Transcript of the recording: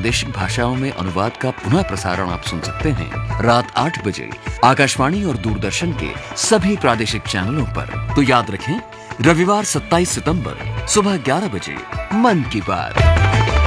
प्रादेशिक भाषाओं में अनुवाद का पुनः प्रसारण आप सुन सकते हैं रात 8 बजे आकाशवाणी और दूरदर्शन के सभी प्रादेशिक चैनलों पर। तो याद रखें, रविवार 27 सितंबर सुबह 11 बजे मन की बात।